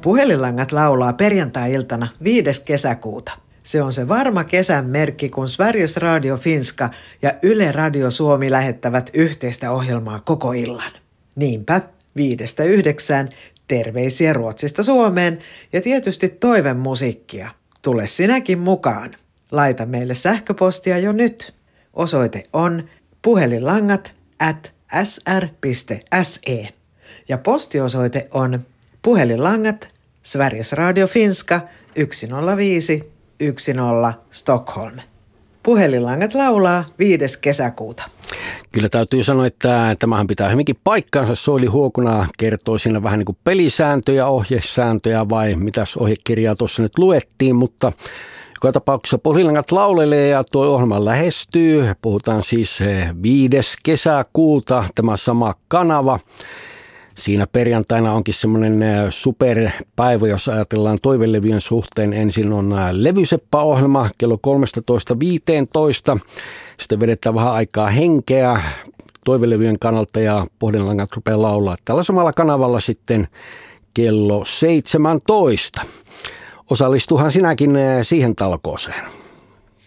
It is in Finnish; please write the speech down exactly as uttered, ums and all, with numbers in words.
Puhelinlangat laulaa perjantai-iltana viides kesäkuuta. Se on se varma kesän merkki, kun Sveriges Radio Finska ja Yle Radio Suomi lähettävät yhteistä ohjelmaa koko illan. Niinpä viidestä yhdeksään terveisiä Ruotsista Suomeen ja tietysti toivemusiikkia. Tule sinäkin mukaan. Laita meille sähköpostia jo nyt. Osoite on puhelinlangat at s r piste s e ja postiosoite on puhelinlangat Sveriges Radio Finska yksi nolla viisi yksi nolla Stockholm. Puhelinlangat laulaa viides kesäkuuta. Kyllä täytyy sanoa, että tämähän pitää hyvinkin paikkaansa. Soili Huokuna kertoi siinä vähän niin kuin pelisääntöjä, ohjesääntöjä vai mitäs ohjekirjaa tuossa nyt luettiin, mutta joka tapauksessa Puhelinlangat laulelee ja tuo ohjelma lähestyy. Puhutaan siis viides kesäkuuta, tämä sama kanava. Siinä perjantaina onkin semmoinen superpäivä, jos ajatellaan toivelevyjen suhteen. Ensin on Levyseppä-ohjelma kello kolmetoista viisitoista. Sitten vedetään vähän aikaa henkeä toivelevyjen kannalta ja Puhelinlangat rupeaa laulaa tällä samalla kanavalla sitten kello seitsemäntoista. Osallistuhan sinäkin siihen talkooseen.